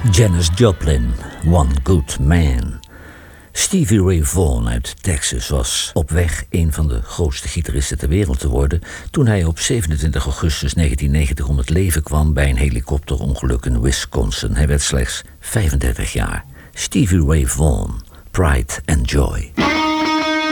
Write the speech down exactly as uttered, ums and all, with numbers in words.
Janis Joplin, One Good Man. Stevie Ray Vaughan uit Texas was op weg een van de grootste gitaristen ter wereld te worden toen hij op zevenentwintig augustus negentien negentig om het leven kwam bij een helikopterongeluk in Wisconsin. Hij werd slechts vijfendertig jaar. Stevie Ray Vaughan, Pride and Joy.